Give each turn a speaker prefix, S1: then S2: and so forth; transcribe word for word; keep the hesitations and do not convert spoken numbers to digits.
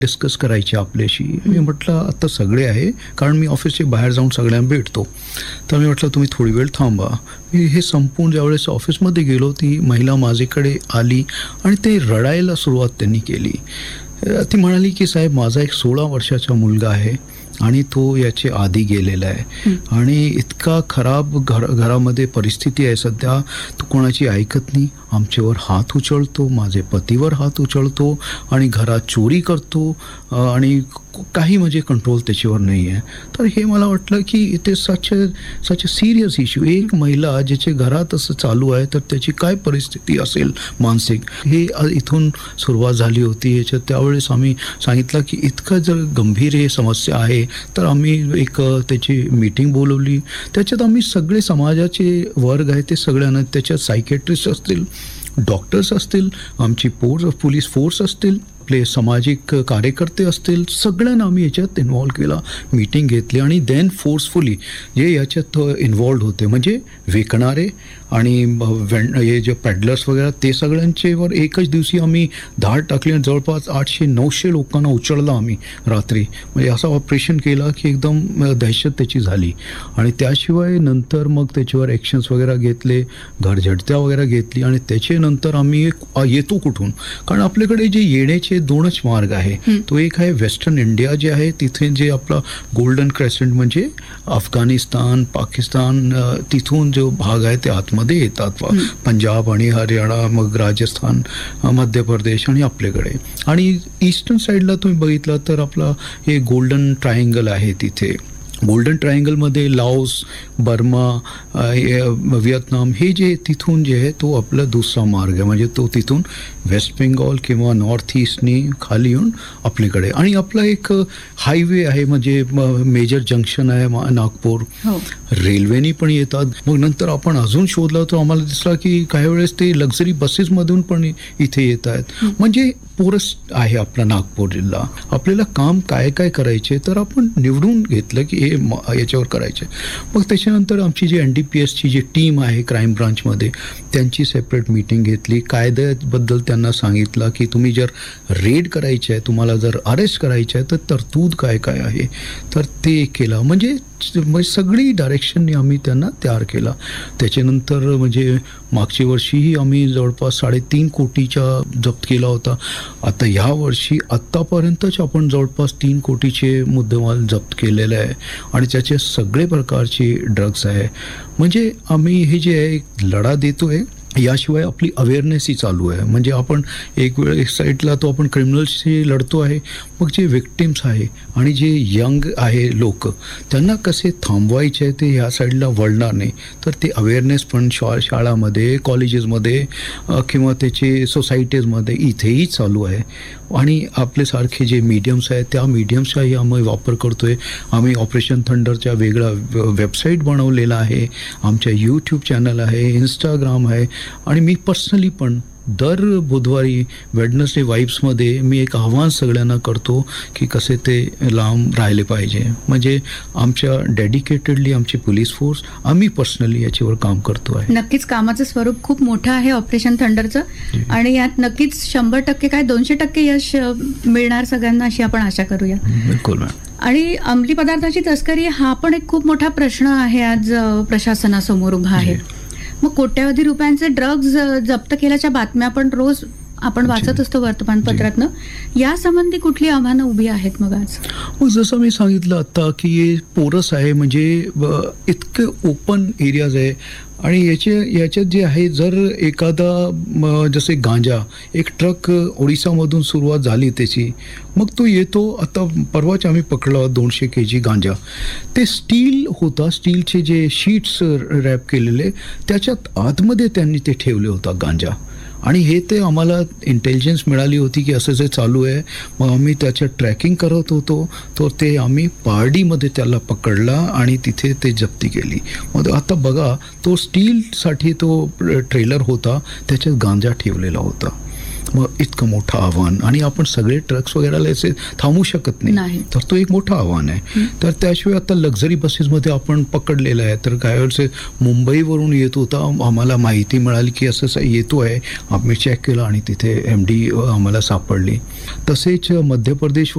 S1: Discuss करायचे आपल्याशी. मी म्हटलं आता सगळे आहे, कारण मी ऑफिसच्या बाहेर जाऊन सगळ्यांना भेटतो. तर मी म्हटलं तुम्ही थोडी वेळ थांबा. मी हे संपून ज्यावेळेस ऑफिसमध्ये गेलो, ती महिला माझ्याकडे आली आणि ते रडायला सुरुवात त्यांनी केली. ती म्हणाली की साहेब, माझा एक सोळा वर्षाचा मुलगा आहे आणि तो याचे आधी गेलेला आहे आणि इतका खराब घर घरामध्ये परिस्थिती आहे सध्या, तो कोणाची ऐकत नाही, आमच्यावर हात उचलतो, माझे पतीवर हात उचलतो आणि घरात चोरी करतो आणि काही म्हणजे कंट्रोल त्याच्यावर नाही आहे. तर हे मला वाटलं की इथे सच सच अ सिरियस इश्यू. एक महिला ज्याच्या घरात असं चालू आहे तर त्याची काय परिस्थिती असेल मानसिक. हे इथून सुरुवात झाली होती. याच्यात त्यावेळेस आम्ही सांगितलं की इतकं जर गंभीर हे समस्या आहे तर आम्ही एक त्याची मीटिंग बोलवली. त्याच्यात आम्ही सगळे समाजाचे वर्ग आहे ते सगळ्यांना, त्याच्यात सायकेट्रिस्ट असतील, डॉक्टर्स असतील, आमची पोर पोलीस फोर्स असतील, आपले सामाजिक कार्यकर्ते असतील, सगळ्यांना आम्ही याच्यात इन्व्हॉल्व केला. मीटिंग घेतली आणि देन फोर्सफुली जे याच्यात इन्व्हॉल्ड होते म्हणजे विकणारे आणि वें हे जे पॅडलर्स वगैरे ते सगळ्यांचेवर एकच दिवशी आम्ही धाड टाकली आणि जवळपास आठशे नऊशे लोकांना उचललं आम्ही रात्री. म्हणजे असं ऑपरेशन केलं की एकदम दहशत त्याची झाली. आणि त्याशिवाय नंतर मग त्याच्यावर ॲक्शन्स वगैरे घेतले, घरझडत्या वगैरे घेतली आणि त्याच्यानंतर आम्ही एक येतो कुठून, कारण आपल्याकडे जे येण्याचे दोनच मार्ग आहे. तो एक आहे वेस्टर्न इंडिया जे आहे, तिथे जे आपला गोल्डन क्रेसेंट म्हणजे अफगाणिस्तान, पाकिस्तान, तिथून जो भाग आहे ते आतमध्ये येतात, पंजाब आणि हरियाणा, मग राजस्थान, मध्य प्रदेश आणि आपल्याकडे. आणि ईस्टर्न साईडला तुम्ही बघितलं तर आपला हे गोल्डन ट्रायंगल आहे. तिथे गोल्डन ट्रायंगलमध्ये लाओस, बर्मा, व्हिएतनाम हे जे तिथून जे आहे तो आपला दुसरा मार्ग आहे. म्हणजे तो तिथून वेस्ट बेंगॉल किंवा नॉर्थ ईस्टनी खाली येऊन आपल्याकडे. आणि आपला एक हायवे आहे म्हणजे मेजर जंक्शन आहे नागपूर, रेल्वेनी पण येतात. मग नंतर आपण अजून शोधला तर आम्हाला दिसला की काही वेळेस ते लक्झरी बसेसमधून पण इथे येत आहेत. म्हणजे पोरस आहे आपला नागपूर जिल्हा. आपल्याला काम काय काय करायचे तर आपण निवडून घेतलं की हे याच्यावर करायचे. मग त्याच्यानंतर आमची जी एन डी पी एसची जी टीम आहे क्राईम ब्रांचमध्ये, त्यांची सेपरेट मीटिंग घेतली. कायद्याबद्दल त्यांना सांगितलं की तुम्ही जर रेड करायचे आहे, तुम्हाला जर अरेस्ट करायचे आहे तर तरतूद काय काय आहे तर ते केलं. म्हणजे सगळी डायरेक्शनने आम्ही त्यांना तयार केला. त्याच्यानंतर म्हणजे मागच्या वर्षीही आम्ही जवळपास साडेतीन कोटीचा जप्त केला होता. आता ह्या वर्षी आत्तापर्यंतच आपण जवळपास तीन कोटीचे मुद्देमाल जप्त केलेले आहे आणि त्याचे सगळे प्रकारचे ड्रग्ज आहे. म्हणजे आम्ही हे जे आहे लढा देतो आहे, याशिवाय आपली अवेअरनेसही चालू आहे. म्हणजे आपण एक वेळ एक साईडला तो आपण क्रिमिनल्सशी लढतो आहे, मग जे विक्टिम्स आहे आणि जे यंग आहे लोक, त्यांना कसे थांबवायचे आहे ते ह्या साईडला वळणार नाही. तर ते अवेअरनेस पण शा शाळामध्ये, कॉलेजेसमध्ये किंवा त्याचे सोसायटीजमध्ये इथेही चालू आहे. आणि आपल्यासारखे जे मीडियम्स आहेत त्या मीडियम्सचाही आम्ही वापर करतो आहे. आम्ही ऑपरेशन थंडरच्या वेगळा वेबसाईट बनवलेला आहे, आमच्या यूट्यूब चॅनल आहे, इंस्टाग्राम आहे. आणि मी पर्सनली पण दर बुधवारी वेडनेसडे वाईब्समध्ये मी एक आव्हान सगळ्यांना करतो की कसे ते लांब राहिले पाहिजे. म्हणजे आमच्या डेडिकेटेडली आमची पोलीस फोर्स, आम्ही पर्सनली याच्यावर काम करतो आहे.
S2: नक्कीच कामाचं स्वरूप खूप मोठं आहे ऑपरेशन थंडरचं आणि यात नक्कीच शंभर टक्के काय दोनशे टक्के यश मिळणार सगळ्यांना अशी आपण आशा करूया.
S1: बिलकुल मॅम.
S2: आणि अंमली पदार्थाची तस्करी हा पण एक खूप मोठा प्रश्न आहे आज प्रशासनासमोर उभा आहे. मग कोट्यावधी रुपयांचे ड्रग्ज जप्त केल्याच्या बातम्या पण रोज आपण वाचत असतो वर्तमानपत्रातनं. या संबंधी कुठली आव्हानं उभी आहेत मग आज?
S1: मग जसं मी सांगितलं आता की हे पोरस आहे, म्हणजे इतके ओपन एरियाज आहे. आणि याचे याच्यात जे आहे, जर एखादा जसे गांजा, एक ट्रक ओडिसामधून सुरुवात झाली त्याची, मग तो येतो. आता परवाच आम्ही पकडला दोनशे के जी गांजा. ते स्टील होता, स्टीलचे जे शीट्स रॅप केलेले, त्याच्यात आतमध्ये त्यांनी ते ठेवले होता गांजा. आणि हे ते आम्हाला इंटेलिजन्स मिळाली होती की असं जे चालू आहे. मग आम्ही त्याच्या ट्रॅकिंग करत होतो, तर ते आम्ही पारडीमध्ये त्याला पकडला आणि तिथे ते जप्ती केली. मग आता बघा, तो स्टीलसाठी तो ट्रेलर होता, त्याच्यात गांजा ठेवलेला होता. मग इतकं मोठं आव्हान, आणि आपण सगळे ट्रक्स वगैरे असे थांबू शकत
S2: नाही.
S1: नाही, तर तो एक मोठं आव्हान आहे. तर त्याशिवाय आता लक्झरी बसेसमध्ये आपण पकडलेलं आहे. तर काही वेळेस मुंबईवरून येत होता, आम्हाला माहिती मिळाली की असं असं येतो आहे, आम्ही चेक केलं आणि तिथे एम डी आम्हाला सापडली. तसेच मध्य प्रदेश